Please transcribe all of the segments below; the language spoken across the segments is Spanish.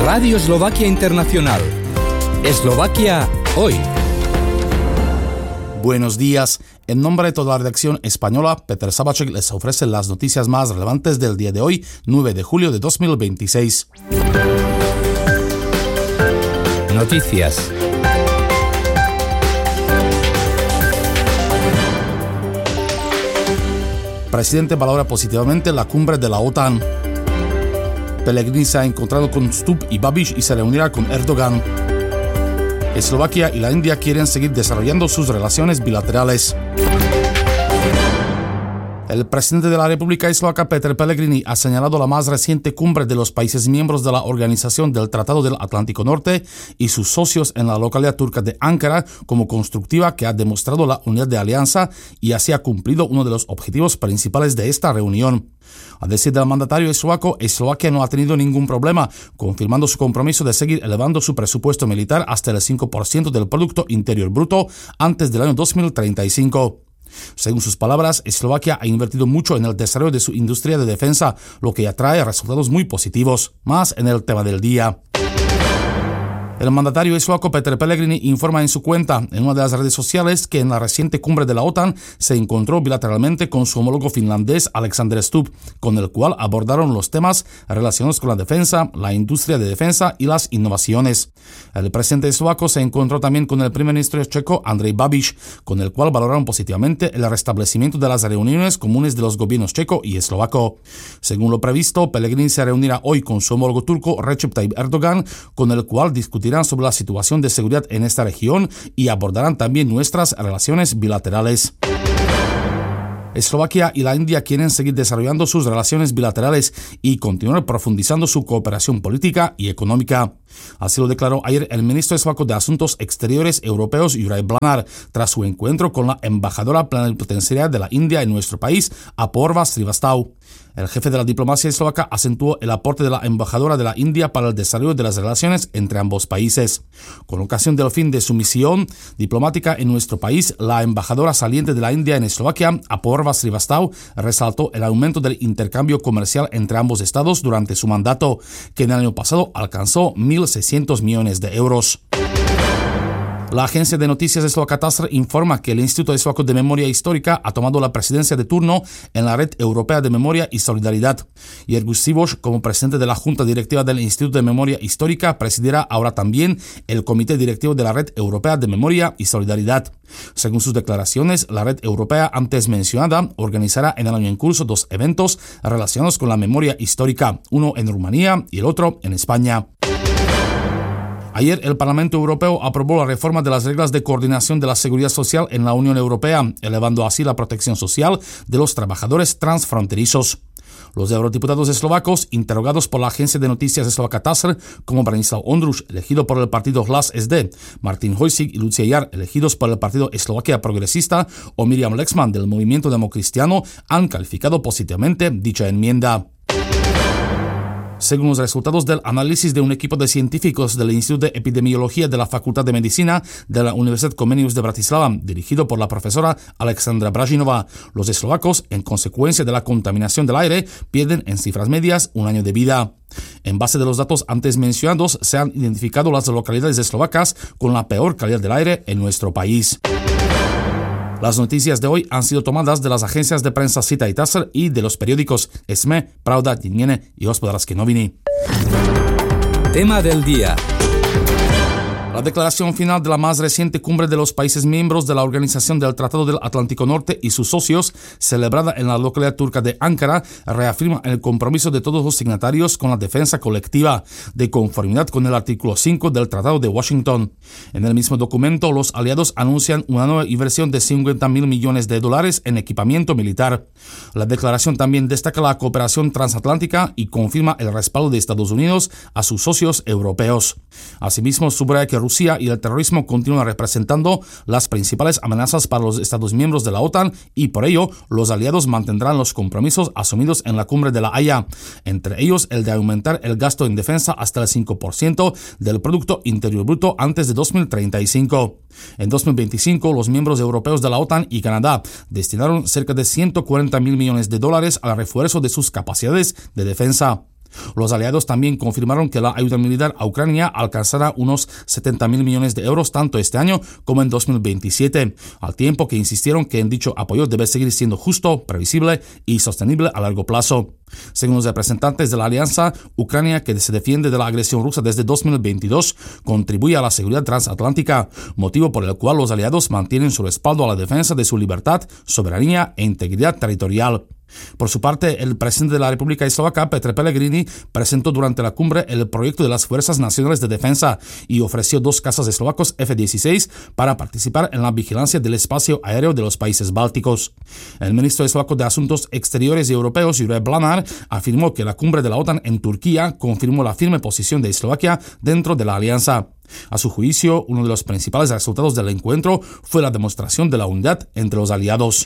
Radio Eslovaquia Internacional. Eslovaquia hoy. Buenos días. En nombre de toda la redacción española, Peter Sabacek les ofrece las noticias más relevantes del día de hoy, 9 de julio de 2026. Noticias. Presidente valora positivamente la cumbre de la OTAN. Pellegrini se ha encontrado con Stubb y Babiš y se reunirá con Erdogan. Eslovaquia y la India quieren seguir desarrollando sus relaciones bilaterales. El presidente de la República Eslovaca, Peter Pellegrini, ha señalado la más reciente cumbre de los países miembros de la Organización del Tratado del Atlántico Norte y sus socios en la localidad turca de Ankara como constructiva, que ha demostrado la unidad de alianza y así ha cumplido uno de los objetivos principales de esta reunión. A decir del mandatario eslovaco, Eslovaquia no ha tenido ningún problema, confirmando su compromiso de seguir elevando su presupuesto militar hasta el 5% del Producto Interior Bruto antes del año 2035. Según sus palabras, Eslovaquia ha invertido mucho en el desarrollo de su industria de defensa, lo que atrae resultados muy positivos. Más en el tema del día. El mandatario eslovaco Peter Pellegrini informa en su cuenta en una de las redes sociales que en la reciente cumbre de la OTAN se encontró bilateralmente con su homólogo finlandés Alexander Stubb, con el cual abordaron los temas relacionados con la defensa, la industria de defensa y las innovaciones. El presidente eslovaco se encontró también con el primer ministro checo Andrej Babiš, con el cual valoraron positivamente el restablecimiento de las reuniones comunes de los gobiernos checo y eslovaco. Según lo previsto, Pellegrini se reunirá hoy con su homólogo turco Recep Tayyip Erdogan, con el cual discutirán sobre la situación de seguridad en esta región y abordarán también nuestras relaciones bilaterales. Eslovaquia y la India quieren seguir desarrollando sus relaciones bilaterales y continuar profundizando su cooperación política y económica. Así lo declaró ayer el ministro eslovaco de Asuntos Exteriores Europeos, Juraj Blanár, tras su encuentro con la embajadora plenipotenciaria de la India en nuestro país, Apoorva Srivastava. El jefe de la diplomacia eslovaca acentuó el aporte de la embajadora de la India para el desarrollo de las relaciones entre ambos países. Con ocasión del fin de su misión diplomática en nuestro país, la embajadora saliente de la India en Eslovaquia, Apoorva Srivastava, resaltó el aumento del intercambio comercial entre ambos estados durante su mandato, que en el año pasado alcanzó 1.600 millones de euros. La agencia de noticias eslovaca TASR informa que el Instituto Eslovaco de Memoria Histórica ha tomado la presidencia de turno en la Red Europea de Memoria y Solidaridad. Jerguš Sivoš, como presidente de la Junta Directiva del Instituto de Memoria Histórica, presidirá ahora también el Comité Directivo de la Red Europea de Memoria y Solidaridad. Según sus declaraciones, la Red Europea antes mencionada organizará en el año en curso 2 eventos relacionados con la memoria histórica, uno en Rumanía y el otro en España. Ayer el Parlamento Europeo aprobó la reforma de las reglas de coordinación de la seguridad social en la Unión Europea, elevando así la protección social de los trabajadores transfronterizos. Los eurodiputados eslovacos, interrogados por la agencia de noticias eslovaca TASR, como Branislav Ondruš, elegido por el partido Hlas SD, Martin Hojsík y Lucia Jar, elegidos por el partido Eslovaquia Progresista, o Miriam Lexman del Movimiento Democristiano, han calificado positivamente dicha enmienda. Según los resultados del análisis de un equipo de científicos del Instituto de Epidemiología de la Facultad de Medicina de la Universidad Comenius de Bratislava, dirigido por la profesora Alexandra Bražinová, los eslovacos, en consecuencia de la contaminación del aire, pierden en cifras medias un año de vida. En base de los datos antes mencionados, se han identificado las localidades eslovacas con la peor calidad del aire en nuestro país. Las noticias de hoy han sido tomadas de las agencias de prensa Sita y TASR y de los periódicos SME, Pravda, Denník y Hospodářské noviny. Tema del día. La declaración final de la más reciente cumbre de los países miembros de la Organización del Tratado del Atlántico Norte y sus socios, celebrada en la localidad turca de Ankara, reafirma el compromiso de todos los signatarios con la defensa colectiva, de conformidad con el artículo 5 del Tratado de Washington. En el mismo documento, los aliados anuncian una nueva inversión de $50.000 millones en equipamiento militar. La declaración también destaca la cooperación transatlántica y confirma el respaldo de Estados Unidos a sus socios europeos. Asimismo, subraya que Rusia y el terrorismo continúan representando las principales amenazas para los Estados miembros de la OTAN y por ello los aliados mantendrán los compromisos asumidos en la cumbre de La Haya, entre ellos el de aumentar el gasto en defensa hasta el 5% del Producto Interior Bruto antes de 2035. En 2025, los miembros europeos de la OTAN y Canadá destinaron cerca de $140.000 millones al refuerzo de sus capacidades de defensa. Los aliados también confirmaron que la ayuda militar a Ucrania alcanzará unos 70.000 millones de euros tanto este año como en 2027, al tiempo que insistieron que en dicho apoyo debe seguir siendo justo, previsible y sostenible a largo plazo. Según los representantes de la alianza, Ucrania, que se defiende de la agresión rusa desde 2022, contribuye a la seguridad transatlántica, motivo por el cual los aliados mantienen su respaldo a la defensa de su libertad, soberanía e integridad territorial. Por su parte, el presidente de la República Eslovaca, Petr Pellegrini, presentó durante la cumbre el proyecto de las Fuerzas Nacionales de Defensa y ofreció 2 cazas eslovacos F-16 para participar en la vigilancia del espacio aéreo de los países bálticos. El ministro eslovaco de Asuntos Exteriores y Europeos, Juraj Blanár, afirmó que la cumbre de la OTAN en Turquía confirmó la firme posición de Eslovaquia dentro de la alianza. A su juicio, uno de los principales resultados del encuentro fue la demostración de la unidad entre los aliados.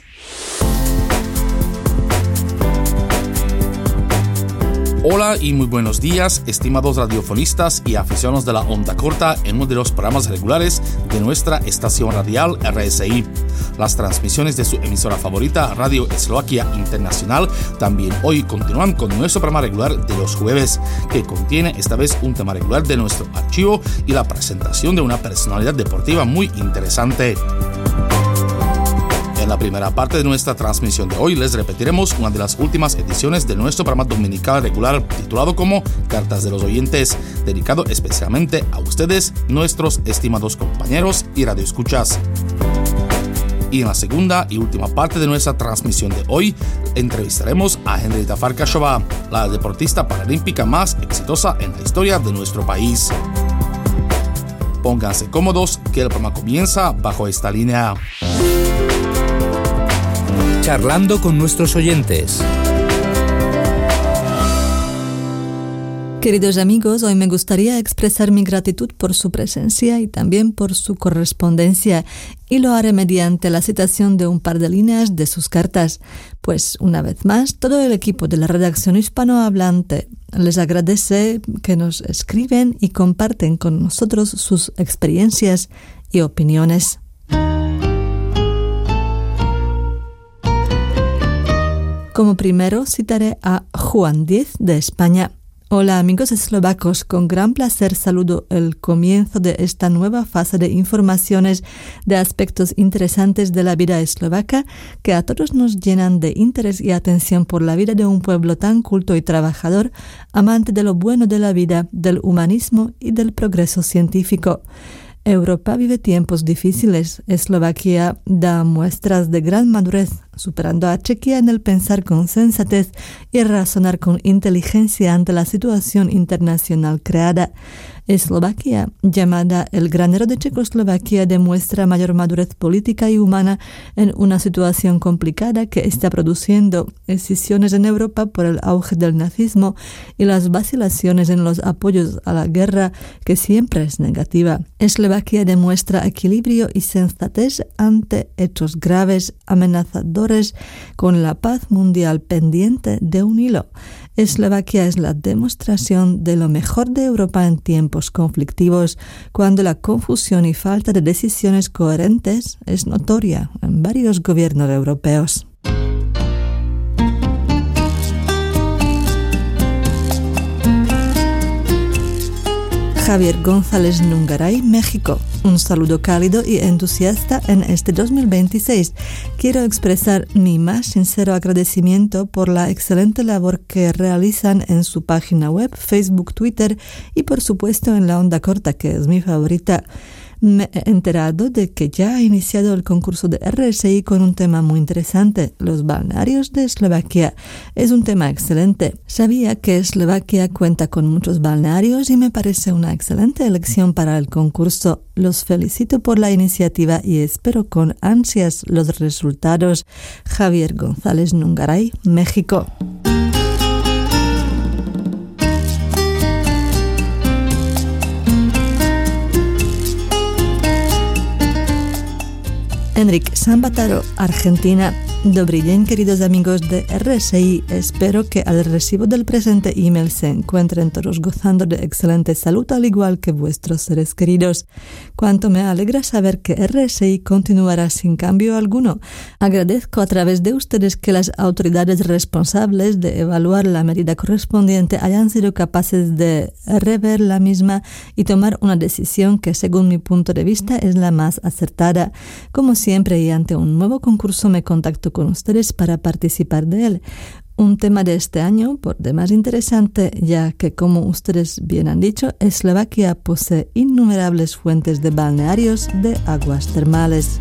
Hola y muy buenos días, estimados radiofonistas y aficionados de la onda corta en uno de los programas regulares de nuestra estación radial RSI. Las transmisiones de su emisora favorita, Radio Eslovaquia Internacional, también hoy continúan con nuestro programa regular de los jueves, que contiene esta vez un tema regular de nuestro archivo y la presentación de una personalidad deportiva muy interesante. En la primera parte de nuestra transmisión de hoy les repetiremos una de las últimas ediciones de nuestro programa dominical regular titulado como Cartas de los Oyentes, dedicado especialmente a ustedes, nuestros estimados compañeros y radioescuchas. Y en la segunda y última parte de nuestra transmisión de hoy entrevistaremos a Henrieta Farkasová, la deportista paralímpica más exitosa en la historia de nuestro país. Pónganse cómodos que el programa comienza bajo esta línea. Charlando con nuestros oyentes. Queridos amigos, hoy me gustaría expresar mi gratitud por su presencia y también por su correspondencia, y lo haré mediante la citación de un par de líneas de sus cartas, pues una vez más todo el equipo de la redacción hispanohablante les agradece que nos escriben y comparten con nosotros sus experiencias y opiniones. Como primero citaré a Juan Díez de España. Hola amigos eslovacos, con gran placer saludo el comienzo de esta nueva fase de informaciones de aspectos interesantes de la vida eslovaca que a todos nos llenan de interés y atención por la vida de un pueblo tan culto y trabajador, amante de lo bueno de la vida, del humanismo y del progreso científico. Europa vive tiempos difíciles. Eslovaquia da muestras de gran madurez, superando a Chequia en el pensar con sensatez y razonar con inteligencia ante la situación internacional creada. Eslovaquia, llamada el granero de Checoslovaquia, demuestra mayor madurez política y humana en una situación complicada que está produciendo escisiones en Europa por el auge del nazismo y las vacilaciones en los apoyos a la guerra, que siempre es negativa. Eslovaquia demuestra equilibrio y sensatez ante hechos graves, amenazadores, con la paz mundial pendiente de un hilo. Eslovaquia es la demostración de lo mejor de Europa en tiempos conflictivos, cuando la confusión y falta de decisiones coherentes es notoria en varios gobiernos europeos. Javier González Nungaray, México. Un saludo cálido y entusiasta en este 2026. Quiero expresar mi más sincero agradecimiento por la excelente labor que realizan en su página web, Facebook, Twitter y por supuesto en la onda corta, que es mi favorita. Me he enterado de que ya ha iniciado el concurso de RSI con un tema muy interesante, los balnearios de Eslovaquia. Es un tema excelente. Sabía que Eslovaquia cuenta con muchos balnearios y me parece una excelente elección para el concurso. Los felicito por la iniciativa y espero con ansias los resultados. Javier González Nungaray, México. Enrique Sambataro, Argentina. Dobrý deň, queridos amigos de RSI. Espero que al recibo del presente email se encuentren todos gozando de excelente salud, al igual que vuestros seres queridos. Cuánto me alegra saber que RSI continuará sin cambio alguno. Agradezco a través de ustedes que las autoridades responsables de evaluar la medida correspondiente hayan sido capaces de rever la misma y tomar una decisión que, según mi punto de vista, es la más acertada. Como siempre, y ante un nuevo concurso, me contacto con ustedes para participar de él. Un tema de este año por demás interesante, ya que, como ustedes bien han dicho, Eslovaquia posee innumerables fuentes de balnearios de aguas termales.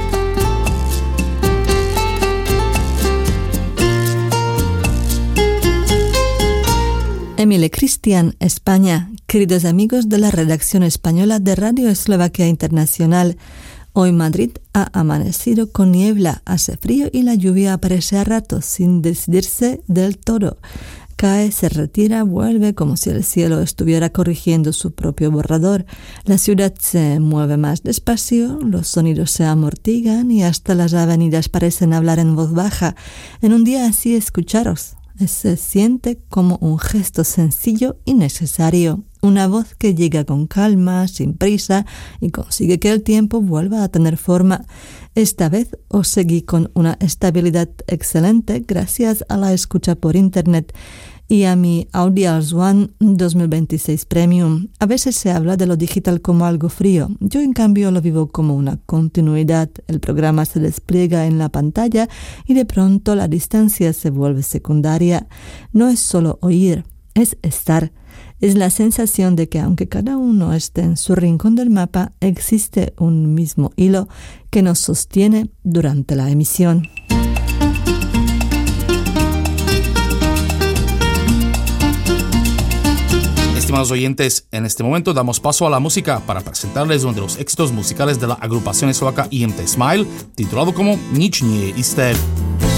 Emile Cristian, España. Queridos amigos de la redacción española de Radio Eslovaquia Internacional, hoy Madrid ha amanecido con niebla, hace frío y la lluvia aparece a ratos sin decidirse del todo. Cae, se retira, vuelve como si el cielo estuviera corrigiendo su propio borrador. La ciudad se mueve más despacio, los sonidos se amortiguan y hasta las avenidas parecen hablar en voz baja. En un día así, escucharos se siente como un gesto sencillo y necesario. Una voz que llega con calma, sin prisa, y consigue que el tiempo vuelva a tener forma. Esta vez os seguí con una estabilidad excelente gracias a la escucha por internet y a mi Audials One 2026 Premium. A veces se habla de lo digital como algo frío. Yo, en cambio, lo vivo como una continuidad. El programa se despliega en la pantalla y de pronto la distancia se vuelve secundaria. No es solo oír, es estar. Es la sensación de que, aunque cada uno esté en su rincón del mapa, existe un mismo hilo que nos sostiene durante la emisión. Estimados oyentes, en este momento damos paso a la música para presentarles uno de los éxitos musicales de la agrupación eslovaca IMT Smile, titulado como Nič nie je isté.